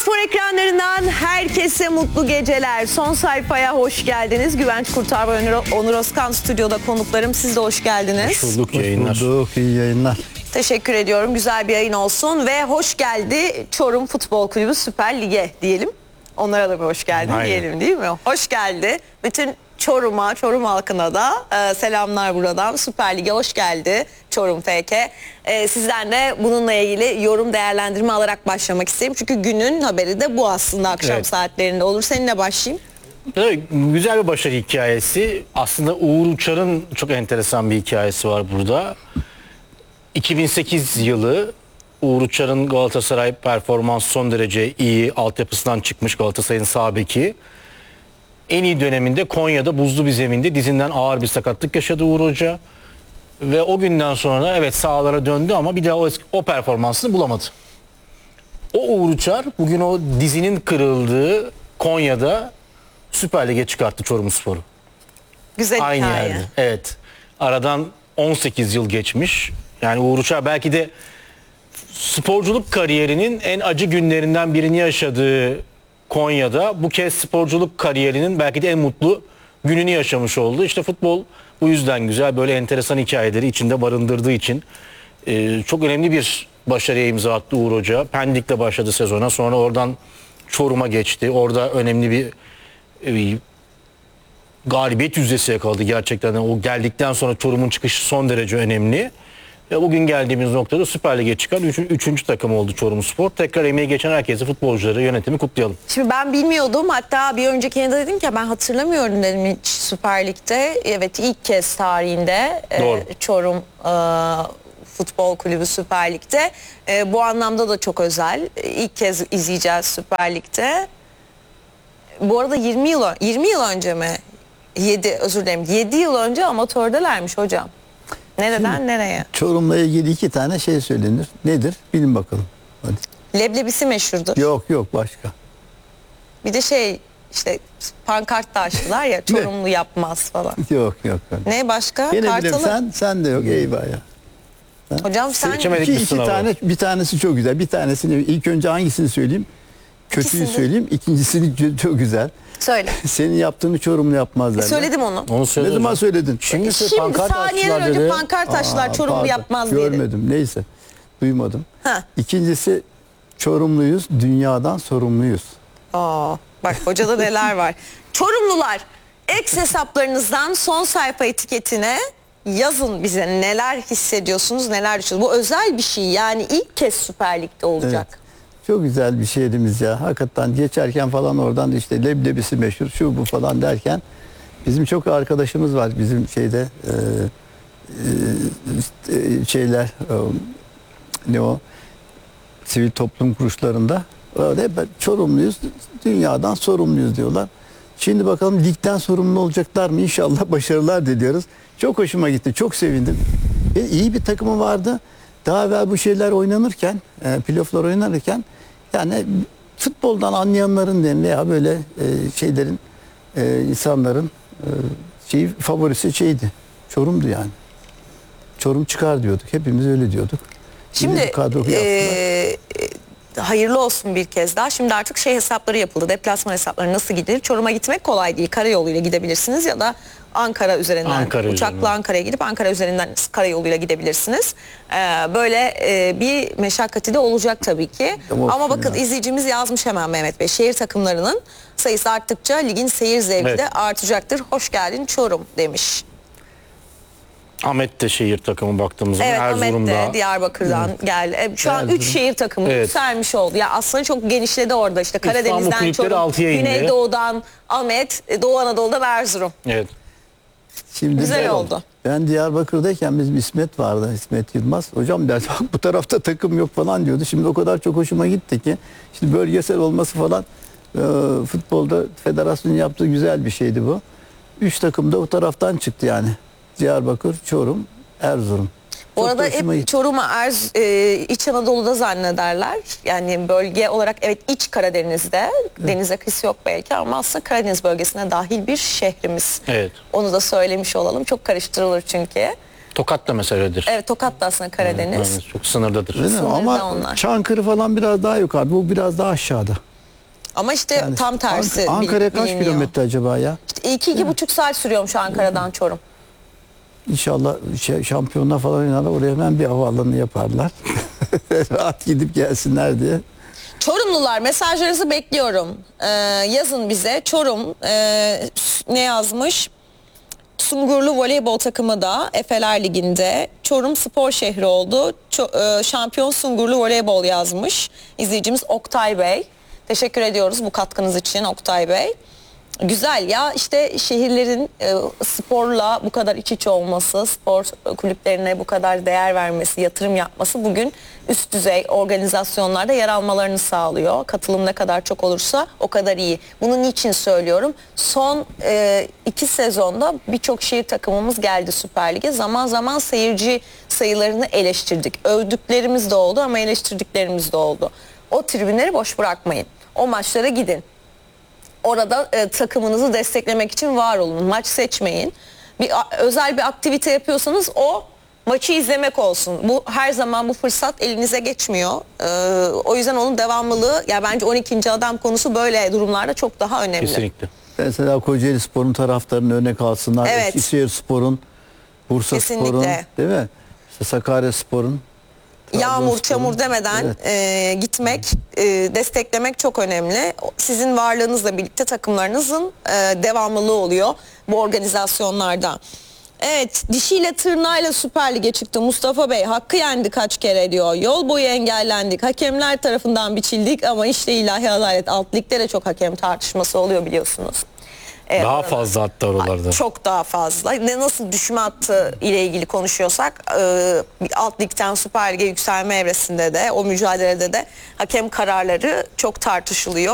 Spor ekranlarından herkese mutlu geceler. Son sayfaya hoş geldiniz. Güvenç Kurtar ve Onur Özkan stüdyoda konuklarım. Siz de hoş geldiniz. Hoş bulduk, yayınlar. Hoş bulduk, iyi yayınlar. Teşekkür ediyorum. Güzel bir yayın olsun ve hoş geldi Çorum Futbol Kulübü Süper Lig'e diyelim. Onlara da bir hoş geldin diyelim, değil mi? Hoş geldi. Bütün Çorum'a, Çorum halkına da selamlar buradan. Süper Lig'e hoş geldi Çorum FK. Sizden de bununla ilgili yorum değerlendirme alarak başlamak isterim. Çünkü günün haberi de bu aslında akşam saatlerinde olur. Seninle başlayayım. Evet, güzel bir başarı hikayesi. Aslında Uğur Uçar'ın çok enteresan bir hikayesi var burada. 2008 yılı Uğur Uçar'ın Galatasaray performansı son derece iyi. Altyapısından çıkmış Galatasaray'ın sağ beki. En iyi döneminde Konya'da buzlu bir zeminde dizinden ağır bir sakatlık yaşadı Uğur Hoca. Ve o günden sonra evet sahalara döndü ama bir daha o performansını bulamadı. O Uğur Uçar bugün o dizinin kırıldığı Konya'da Süper Lig'e çıkarttı Çorumspor'u. Güzel Aynı hikaye. yerde. Evet. Aradan 18 yıl geçmiş. Yani Uğur Uçar belki de sporculuk kariyerinin en acı günlerinden birini yaşadığı Konya'da bu kez sporculuk kariyerinin belki de en mutlu gününü yaşamış oldu. İşte futbol bu yüzden güzel, böyle enteresan hikayeleri içinde barındırdığı için çok önemli bir başarıya imza attı Uğur Hoca. Pendik'le başladı sezona, sonra oradan Çorum'a geçti. Orada önemli bir galibiyet yüzdesi yakaladı gerçekten. O geldikten sonra Çorum'un çıkışı son derece önemli. Bugün geldiğimiz noktada Süper Lig'e çıkan 3. takım oldu Çorumspor. Tekrar emeği geçen herkese, futbolcuları, yönetimi kutlayalım. Şimdi ben bilmiyordum, hatta bir öncekine de dedim ki ben hatırlamıyorum dedim hiç Süper Lig'de. Evet, ilk kez tarihinde Çorum Futbol Kulübü Süper Lig'de. Bu anlamda da çok özel. İlk kez izleyeceğiz Süper Lig'de. Bu arada 20 yıl önce mi? 7 yıl önce amatördelermiş hocam. Nereden Şimdi, nereye? Çorum'la ilgili 2 tane şey söylenir. Nedir? Bilin bakalım. Hadi. Leblebisi meşhurdur. Yok başka. Bir de işte pankart da açtılar ya, Çorumlu yapmaz falan. Yok. Ne başka? Gene bilirsen sen de yok, eyvah ya. Hocam sen İki tane, bir tanesi çok güzel. Bir tanesini ilk önce hangisini söyleyeyim? Kötüyü söyleyeyim. İkincisini çok güzel. söyle. Senin yaptığını Çorumlu yapmazlar. Söyledim onu. Onu Ne zaman söyledin? Şimdi saniyeler önce pankart açtılar Çorumlu pardon, yapmaz diye. Görmedim, neyse. Duymadım. Ha. İkincisi, Çorumluyuz, dünyadan sorumluyuz. Bak hocada neler var. Çorumlular, X hesaplarınızdan son sayfa etiketine yazın bize neler hissediyorsunuz, neler düşünüyorsunuz. Bu özel bir şey, yani ilk kez Süper Lig'de olacak. Evet. Çok güzel bir şehrimiz ya. Hakikaten geçerken falan oradan da işte leblebisi meşhur, şu bu falan derken bizim çok arkadaşımız var bizim şeyde ne o sivil toplum kuruluşlarında. Öyle Çorumluyuz, dünyadan sorumluyuz diyorlar. Şimdi bakalım ligden sorumlu olacaklar mı? İnşallah başarılar diliyoruz. Çok hoşuma gitti, çok sevindim. İyi bir takımı vardı. Daha evvel bu şeyler oynanırken, playoff'lar oynanırken yani futboldan anlayanların diyeyim veya böyle şeylerin, insanların favorisi şeydi. Çorum'du yani. Çorum çıkar diyorduk. Hepimiz öyle diyorduk. Şimdi hayırlı olsun bir kez daha. Şimdi artık hesapları yapıldı. Deplasman hesapları nasıl gidilir? Çorum'a gitmek kolay değil. Karayoluyla gidebilirsiniz ya da Ankara üzerinden uçakla Ankara'ya gidip Ankara üzerinden karayoluyla gidebilirsiniz. Böyle bir meşakkati de olacak tabii ki. Ama bakın izleyicimiz yazmış hemen Mehmet Bey. Şehir takımlarının sayısı arttıkça ligin seyir zevki de artacaktır. Hoş geldin Çorum demiş. Ahmet de şehir takımı baktığımız zaman Erzurum'da. Ahmet de Diyarbakır'dan geldi. Şu an 3 şehir takımı yükselmiş oldu. Ya aslında çok genişledi orada, işte Karadeniz'den Çorum, Güneydoğu'dan Ahmet, Doğu Anadolu'dan Erzurum. Evet. Şimdi güzel oldu. Ben Diyarbakır'dayken bizim İsmet vardı, İsmet Yılmaz. Hocam derdi bak bu tarafta takım yok falan diyordu. Şimdi o kadar çok hoşuma gitti ki. Şimdi bölgesel olması falan futbolda federasyonun yaptığı güzel bir şeydi bu. 3 takım da o taraftan çıktı yani. Diyarbakır, Çorum, Erzurum. Bu arada hep Çorum'a İç Anadolu'da zannederler. Yani bölge olarak evet iç Karadeniz'de, denize kıyısı yok belki ama aslında Karadeniz bölgesine dahil bir şehrimiz. Evet. Onu da söylemiş olalım. Çok karıştırılır çünkü. Tokat da mesela öyledir. Evet, Tokat da aslında Karadeniz. Evet, çok sınırdadır. Ama Çankırı falan biraz daha yukarıda. Bu biraz daha aşağıda. Ama işte Yani tam tersi Ankara'ya kaç biliniyor. kilometre acaba ya? İşte 2-2,5 saat sürüyormuş Ankara'dan Çorum. İnşallah şampiyonlar falan oynarlar, oraya hemen bir havaalanı yaparlar. Rahat gidip gelsinler diye. Çorumlular, mesajlarınızı bekliyorum. Yazın bize. Çorum ne yazmış? Sungurlu voleybol takımı da Efeler Ligi'nde. Çorum spor şehri oldu. Şampiyon Sungurlu voleybol yazmış İzleyicimiz Oktay Bey. Teşekkür ediyoruz bu katkınız için Oktay Bey. Güzel ya, işte şehirlerin sporla bu kadar iç içe olması, spor kulüplerine bu kadar değer vermesi, yatırım yapması bugün üst düzey organizasyonlarda yer almalarını sağlıyor. Katılım ne kadar çok olursa o kadar iyi. Bunu niçin söylüyorum? Son 2 sezonda birçok şehir takımımız geldi Süper Lig'e. Zaman zaman seyirci sayılarını eleştirdik. Övdüklerimiz de oldu ama eleştirdiklerimiz de oldu. O tribünleri boş bırakmayın. O maçlara gidin. Orada takımınızı desteklemek için var olun. Maç seçmeyin. Özel bir aktivite yapıyorsanız o maçı izlemek olsun. Bu her zaman bu fırsat elinize geçmiyor. O yüzden onun devamlılığı, ya bence 12. adam konusu böyle durumlarda çok daha önemli. Kesinlikle. Mesela Kocaeli Spor'un taraftarını örnek alsınlar. Evet. Eskişehir Spor'un, Bursa Kesinlikle. Spor'un, değil mi? İşte Sakarya Spor'un. Yağmur, çamur demeden gitmek, desteklemek çok önemli. Sizin varlığınızla birlikte takımlarınızın devamlılığı oluyor bu organizasyonlarda. Evet, dişiyle tırnağıyla Süper Lig'e çıktı Mustafa Bey. Hakkı yendi kaç kere diyor. Yol boyu engellendik. Hakemler tarafından biçildik ama işte ilahi adalet. Alt ligde de çok hakem tartışması oluyor biliyorsunuz. Daha fazla hatta oralarda. Çok daha fazla. Ne nasıl düşme hattı ile ilgili konuşuyorsak alt ligden Süper Lig'e yükselme evresinde de o mücadelede de hakem kararları çok tartışılıyor.